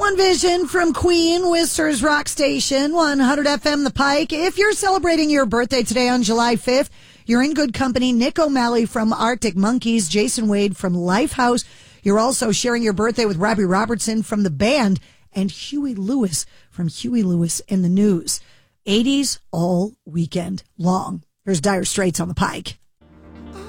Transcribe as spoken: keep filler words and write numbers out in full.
One Vision from Queen, Worcester's Rock Station, one hundred F M The Pike. If you're celebrating your birthday today on July fifth, you're in good company. Nick O'Malley from Arctic Monkeys, Jason Wade from Lifehouse. You're also sharing your birthday with Robbie Robertson from The Band and Huey Lewis from Huey Lewis and the News. eighties all weekend long. There's Dire Straits on The Pike.